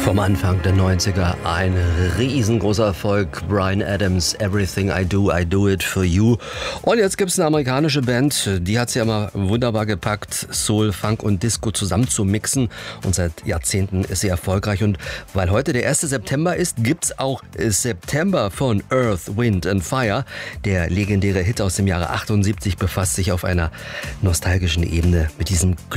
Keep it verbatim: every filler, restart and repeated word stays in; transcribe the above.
Vom Anfang der neunziger ein riesengroßer Erfolg. Bryan Adams, Everything I Do, I Do It For You. Und jetzt gibt es eine amerikanische Band, die hat es ja immer wunderbar gepackt, Soul, Funk und Disco zusammen zu mixen. Und seit Jahrzehnten ist sie erfolgreich. Und weil heute der erste September ist, gibt es auch September von Earth, Wind and Fire. Der legendäre Hit aus dem Jahre achtundsiebzig befasst sich auf einer nostalgischen Ebene mit diesem